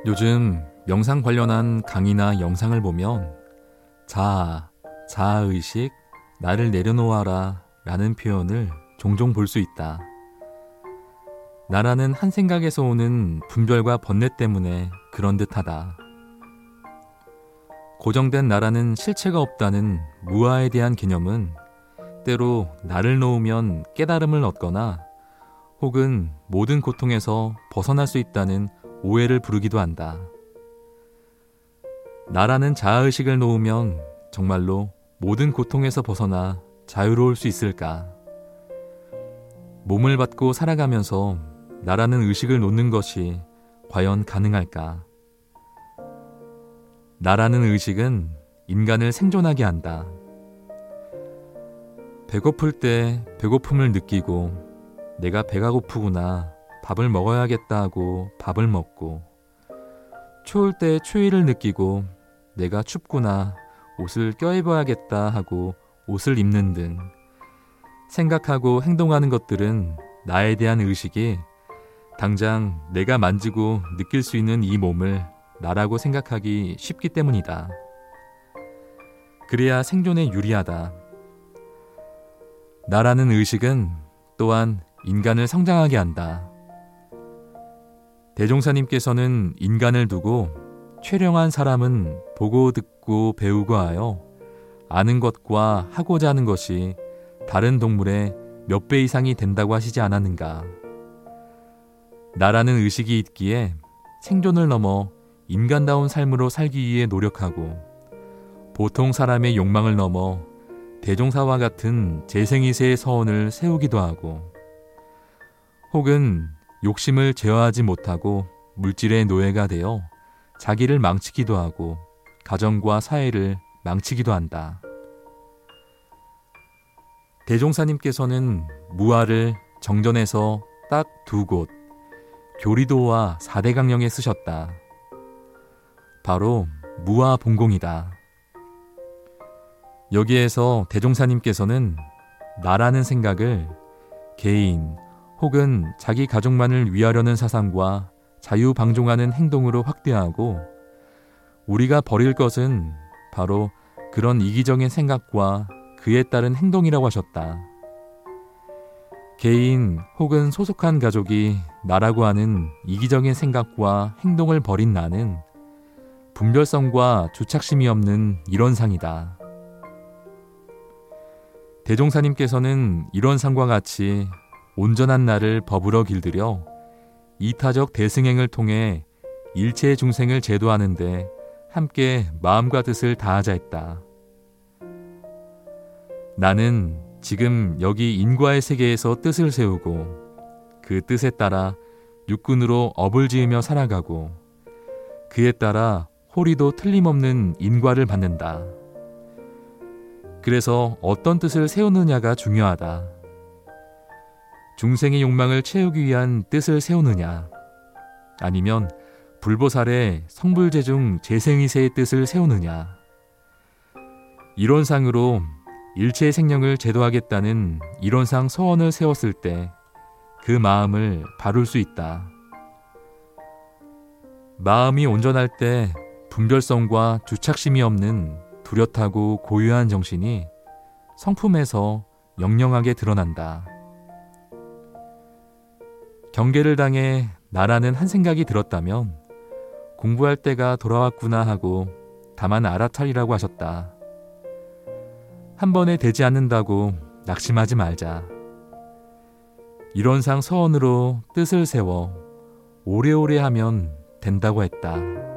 요즘 명상 관련한 강의나 영상을 보면 자아의식, 나를 내려놓아라 라는 표현을 종종 볼 수 있다. 나라는 한 생각에서 오는 분별과 번뇌 때문에 그런 듯하다. 고정된 나라는 실체가 없다는 무아에 대한 개념은 때로 나를 놓으면 깨달음을 얻거나 혹은 모든 고통에서 벗어날 수 있다는 오해를 부르기도 한다. 나라는 자아의식을 놓으면 정말로 모든 고통에서 벗어나 자유로울 수 있을까? 몸을 받고 살아가면서 나라는 의식을 놓는 것이 과연 가능할까? 나라는 의식은 인간을 생존하게 한다. 배고플 때 배고픔을 느끼고 내가 배가 고프구나, 밥을 먹어야겠다 하고 밥을 먹고, 추울 때 추위를 느끼고 내가 춥구나, 옷을 껴입어야겠다 하고 옷을 입는 등 생각하고 행동하는 것들은 나에 대한 의식이 당장 내가 만지고 느낄 수 있는 이 몸을 나라고 생각하기 쉽기 때문이다. 그래야 생존에 유리하다. 나라는 의식은 또한 인간을 성장하게 한다. 대종사님께서는 인간을 두고 최령한 사람은 보고 듣고 배우고 하여 아는 것과 하고자 하는 것이 다른 동물의 몇 배 이상이 된다고 하시지 않았는가. 나라는 의식이 있기에 생존을 넘어 인간다운 삶으로 살기 위해 노력하고 보통 사람의 욕망을 넘어 대종사와 같은 재생이세의 서원을 세우기도 하고 혹은 욕심을 제어하지 못하고 물질의 노예가 되어 자기를 망치기도 하고 가정과 사회를 망치기도 한다. 대종사님께서는 무아를 정전에서 딱 두 곳, 교리도와 사대강령에 쓰셨다. 바로 무아봉공이다. 여기에서 대종사님께서는 나라는 생각을 개인 혹은 자기 가족만을 위하려는 사상과 자유방종하는 행동으로 확대하고 우리가 버릴 것은 바로 그런 이기적인 생각과 그에 따른 행동이라고 하셨다. 개인 혹은 소속한 가족이 나라고 하는 이기적인 생각과 행동을 버린 나는 분별성과 주착심이 없는 이론상이다. 대종사님께서는 이런 상과 같이 온전한 나를 법으로 길들여 이타적 대승행을 통해 일체 중생을 제도하는 데 함께 마음과 뜻을 다하자 했다. 나는 지금 여기 인과의 세계에서 뜻을 세우고 그 뜻에 따라 육군으로 업을 지으며 살아가고 그에 따라 호리도 틀림없는 인과를 받는다. 그래서 어떤 뜻을 세우느냐가 중요하다. 중생의 욕망을 채우기 위한 뜻을 세우느냐, 아니면 불보살의 성불재중 재생이세의 뜻을 세우느냐. 이론상으로 일체의 생명을 제도하겠다는 이론상 서원을 세웠을 때 그 마음을 바룰 수 있다. 마음이 온전할 때 분별성과 주착심이 없는 뚜렷하고 고유한 정신이 성품에서 영영하게 드러난다. 경계를 당해 나라는 한 생각이 들었다면 공부할 때가 돌아왔구나 하고 다만 알아차리라고 하셨다. 한 번에 되지 않는다고 낙심하지 말자. 이론상 서원으로 뜻을 세워 오래오래 하면 된다고 했다.